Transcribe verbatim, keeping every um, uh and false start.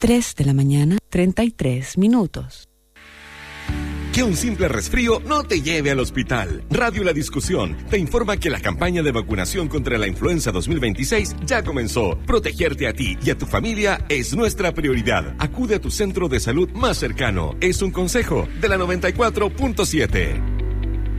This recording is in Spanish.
tres de la mañana, treinta y tres minutos. Que un simple resfrío no te lleve al hospital. Radio La Discusión te informa que la campaña de vacunación contra la influenza dos mil veintiséis ya comenzó. Protegerte a ti y a tu familia es nuestra prioridad. Acude a tu centro de salud más cercano. Es un consejo de la noventa y cuatro punto siete.